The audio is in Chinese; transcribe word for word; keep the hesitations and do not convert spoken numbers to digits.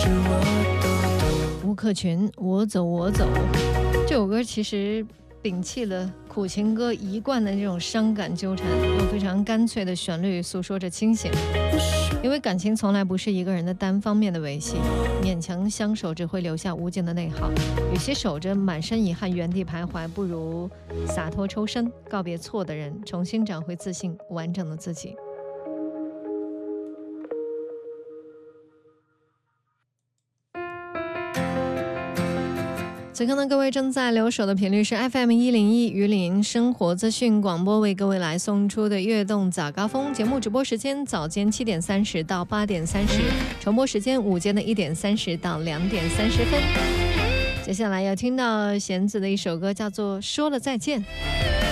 吴克群，我走我走。这首歌其实摒弃了苦情歌一贯的这种伤感纠缠，用非常干脆的旋律诉说着清醒。因为感情从来不是一个人的单方面的维系，勉强相守只会留下无尽的内耗。与其守着满身遗憾原地徘徊，不如洒脱抽身，告别错的人，重新找回自信，完整的自己。此刻呢，各位正在留守的频率是 F M 一零一榆林生活资讯广播，为各位来送出的悦动早高峰节目直播时间，早间七点三十到八点三十，重播时间午间的一点三十到两点三十分。接下来要听到弦子的一首歌，叫做《说了再见》。